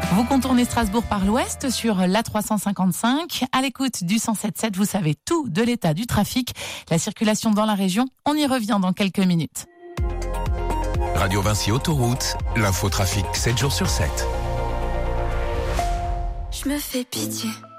Vous contournez Strasbourg par l'ouest sur l'A355. À l'écoute du 107.7, vous savez tout de l'état du trafic, la circulation dans la région. On y revient dans quelques minutes. Radio Vinci Autoroute, l'infotrafic 7 jours sur 7. Je me fais pitié.